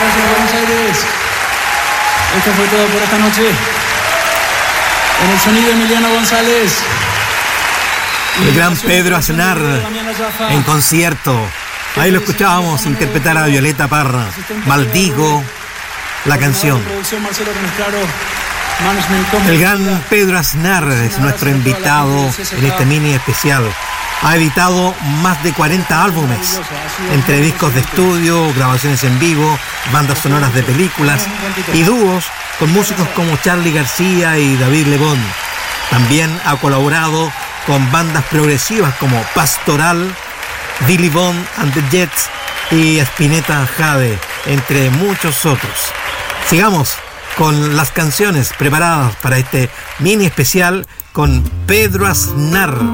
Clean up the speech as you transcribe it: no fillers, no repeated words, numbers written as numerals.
gracias Buenos Aires. Esto fue todo por esta noche. En el sonido Emiliano González. El gran Pedro Aznar en concierto. Ahí lo escuchábamos interpretar a Violeta Parra. Maldigo la canción. El gran Pedro Aznar es nuestro invitado en este mini especial. Ha editado más de 40 álbumes, entre discos de estudio, grabaciones en vivo, bandas sonoras de películas y dúos con músicos como Charly García y David Lebón. También ha colaborado con bandas progresivas como Pastoral, Billy Bond and the Jets y Spinetta Jade, entre muchos otros. Sigamos con las canciones preparadas para este mini especial con Pedro Aznar.